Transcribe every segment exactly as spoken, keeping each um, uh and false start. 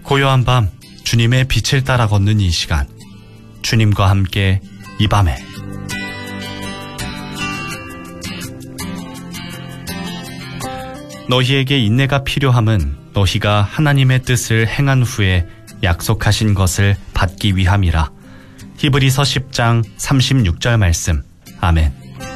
고요한 밤, 주님의 빛을 따라 걷는 이 시간, 주님과 함께 이 밤에 너희에게 인내가 필요함은 너희가 하나님의 뜻을 행한 후에 약속하신 것을 받기 위함이라. 히브리서 십 장 삼십육 절 말씀. 아멘.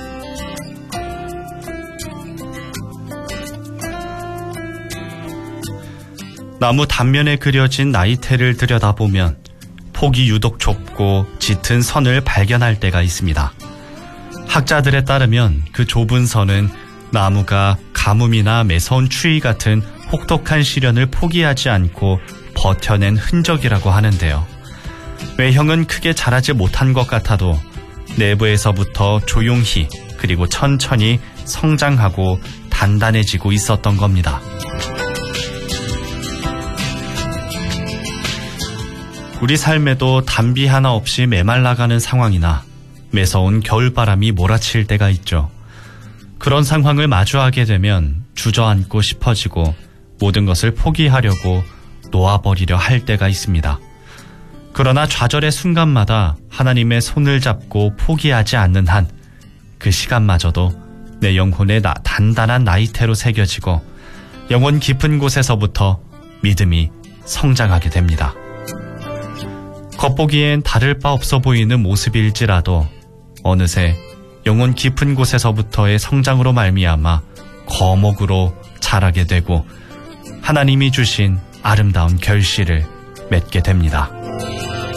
나무 단면에 그려진 나이테를 들여다보면 폭이 유독 좁고 짙은 선을 발견할 때가 있습니다. 학자들에 따르면 그 좁은 선은 나무가 가뭄이나 매서운 추위 같은 혹독한 시련을 포기하지 않고 버텨낸 흔적이라고 하는데요. 외형은 크게 자라지 못한 것 같아도 내부에서부터 조용히 그리고 천천히 성장하고 단단해지고 있었던 겁니다. 우리 삶에도 단비 하나 없이 메말라가는 상황이나 매서운 겨울바람이 몰아칠 때가 있죠. 그런 상황을 마주하게 되면 주저앉고 싶어지고 모든 것을 포기하려고 놓아버리려 할 때가 있습니다. 그러나 좌절의 순간마다 하나님의 손을 잡고 포기하지 않는 한 그 시간마저도 내 영혼에 나, 단단한 나이테로 새겨지고 영혼 깊은 곳에서부터 믿음이 성장하게 됩니다. 겉보기엔 다를 바 없어 보이는 모습일지라도 어느새 영혼 깊은 곳에서부터의 성장으로 말미암아 거목으로 자라게 되고 하나님이 주신 아름다운 결실을 맺게 됩니다.